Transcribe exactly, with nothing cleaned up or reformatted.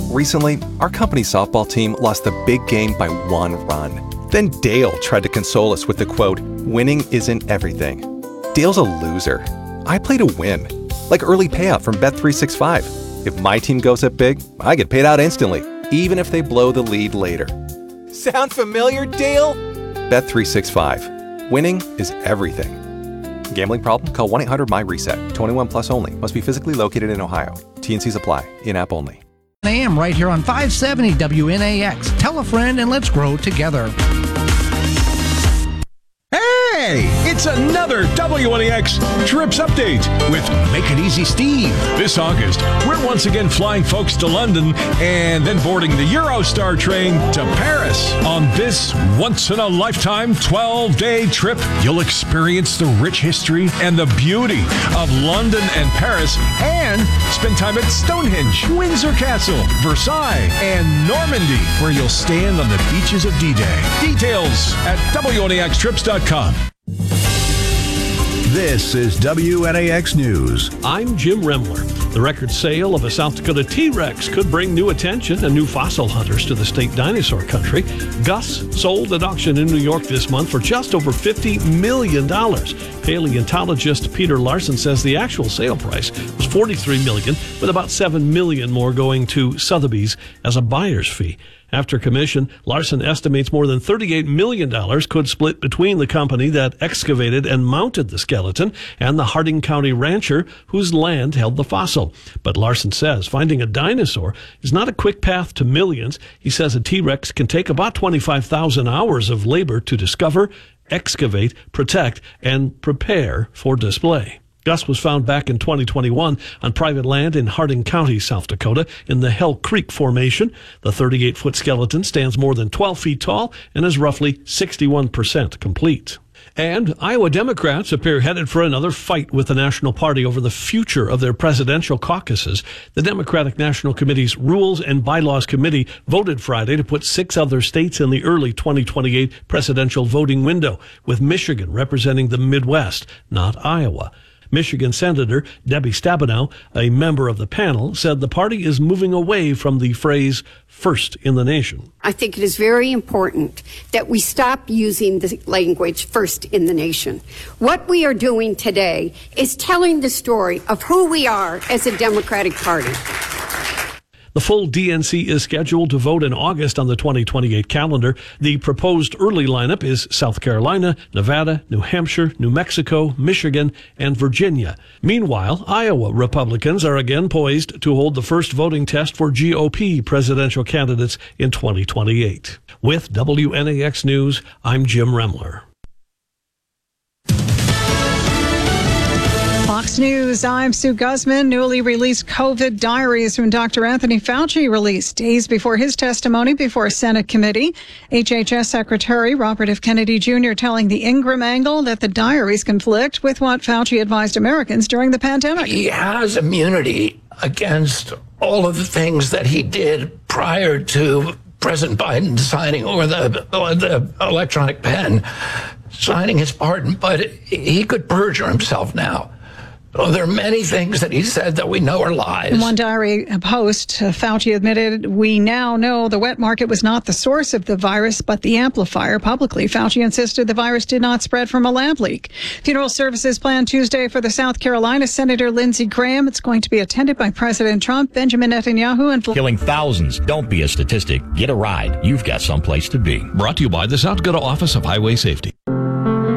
Recently, our company's softball team lost the big game by one run. Then Dale tried to console us with the quote, "Winning isn't everything." Dale's a loser. I play to win. Like early payout from Bet three sixty-five. If my team goes up big, I get paid out instantly, even if they blow the lead later. Sound familiar, Dale? Bet three sixty-five. Winning is everything. Gambling problem? Call one eight hundred M Y reset. twenty-one plus only. Must be physically located in Ohio. T N Cs apply. In-app only. I am right here on five seventy W N A X. Tell a friend and let's grow together. Hey, it's another W N A X Trips Update with Make It Easy Steve. This August, we're once again flying folks to London and then boarding the Eurostar train to Paris. On this once-in-a-lifetime twelve-day trip, you'll experience the rich history and the beauty of London and Paris and spend time at Stonehenge, Windsor Castle, Versailles, and Normandy, where you'll stand on the beaches of D-Day. Details at W N A X trips dot com. This is W N A X News. I'm Jim Remler. The record sale of a South Dakota T-Rex could bring new attention and new fossil hunters to the state dinosaur country. Gus sold at auction in New York this month for just over fifty million dollars. Paleontologist Peter Larson says the actual sale price was forty-three million dollars, with about seven million dollars more going to Sotheby's as a buyer's fee. After commission, Larson estimates more than thirty-eight million dollars could split between the company that excavated and mounted the skeleton and the Harding County rancher whose land held the fossil. But Larson says finding a dinosaur is not a quick path to millions. He says a T-Rex can take about twenty-five thousand hours of labor to discover, excavate, protect, and prepare for display. Gus was found back in twenty twenty-one on private land in Harding County, South Dakota, in the Hell Creek Formation. The thirty-eight foot skeleton stands more than twelve feet tall and is roughly sixty-one percent complete. And Iowa Democrats appear headed for another fight with the National Party over the future of their presidential caucuses. The Democratic National Committee's Rules and Bylaws Committee voted Friday to put six other states in the early twenty twenty-eight presidential voting window, with Michigan representing the Midwest, not Iowa. Michigan Senator Debbie Stabenow, a member of the panel, said the party is moving away from the phrase first in the nation. I think it is very important that we stop using the language first in the nation. What we are doing today is telling the story of who we are as a Democratic Party. The full D N C is scheduled to vote in August on the twenty twenty-eight calendar. The proposed early lineup is South Carolina, Nevada, New Hampshire, New Mexico, Michigan, and Virginia. Meanwhile, Iowa Republicans are again poised to hold the first voting test for G O P presidential candidates in twenty twenty-eight. With W N A X News, I'm Jim Remler. Fox News, I'm Sue Guzman. Newly released COVID diaries from Doctor Anthony Fauci released days before his testimony before a Senate committee. H H S Secretary Robert F. Kennedy Junior telling the Ingram angle that the diaries conflict with what Fauci advised Americans during the pandemic. He has immunity against all of the things that he did prior to President Biden signing, or the, or the electronic pen signing his pardon, but he could perjure himself now. Well, there are many things that he said that we know are lies. In one diary post, uh, Fauci admitted, "We now know the wet market was not the source of the virus, but the amplifier." Publicly, Fauci insisted the virus did not spread from a lab leak. Funeral services planned Tuesday for the South Carolina Senator Lindsey Graham. It's going to be attended by President Trump, Benjamin Netanyahu, and... Killing thousands. Don't be a statistic. Get a ride. You've got someplace to be. Brought to you by the South Dakota Office of Highway Safety.